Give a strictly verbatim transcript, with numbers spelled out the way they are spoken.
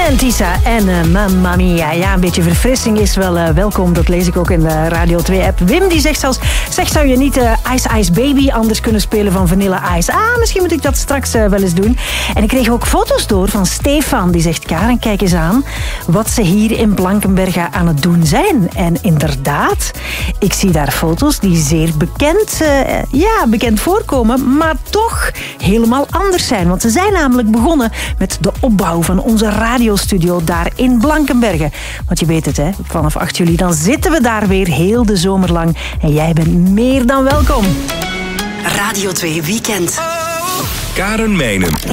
en Tisa en uh, Mamma Mia. Ja, een beetje verfrissing is wel uh, welkom. Dat lees ik ook in de Radio twee app. Wim die zegt zelfs, zeg, zou je niet uh, Ice Ice Baby anders kunnen spelen van Vanilla Ice? Ah, misschien moet ik dat straks uh, wel eens doen. En ik kreeg ook foto's door van Stefan. Die zegt, Karen, kijk eens aan wat ze hier in Blankenberge aan het doen zijn. En inderdaad, ik zie daar foto's die zeer bekend, uh, ja, bekend voorkomen, maar toch helemaal anders zijn. Want ze zijn namelijk begonnen met de opbouw van onze radiostudio daar in Blankenberge. Want je weet het, hè, vanaf acht juli dan zitten we daar weer heel de zomer lang. En jij bent meer dan welkom. Radio twee Weekend. Karen Menen.